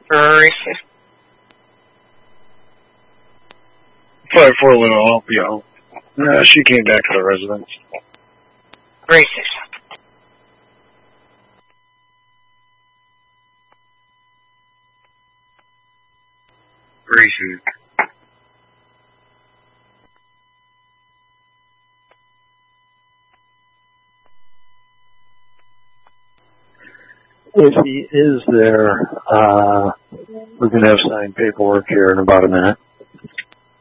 Racist. 5-4 Luna, I'll be home. No, she came back to the residence. Racist. Racist. If he is there, we can have signed paperwork here in about a minute.